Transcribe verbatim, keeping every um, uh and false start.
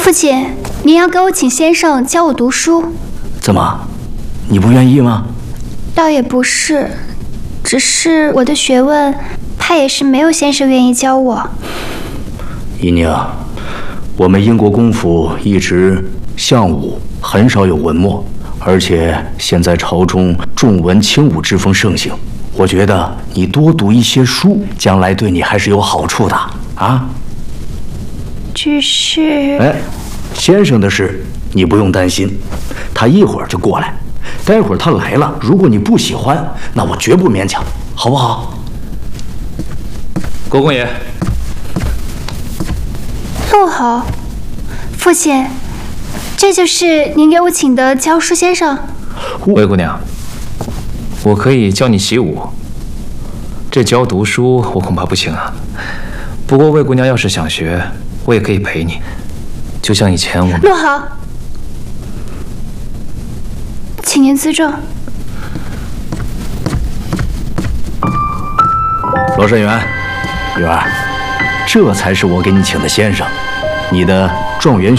父亲，您要给我请先生教我读书。 怎么，你不愿意吗？ 倒也不是，只是我的学问，怕也是没有先生愿意教我。 怡宁，我们英国公府一直相武，很少有文墨，而且现在朝中重文轻武之风盛行，我觉得你多读一些书，将来对你还是有好处的啊。 只是…… 哎，先生的事你不用担心，他一会儿就过来。待会儿他来了，如果你不喜欢，那我绝不勉强，好不好？ 国公爷。 陆侯，父亲，这就是您给我请的教书先生。 魏姑娘，我可以教你习武，这教读书我恐怕不行啊。不过魏姑娘要是想学，我也可以陪你，就像以前我们。 陆侯，请您自重。 罗慎元，玉儿，这才是我给你请的先生，你的状元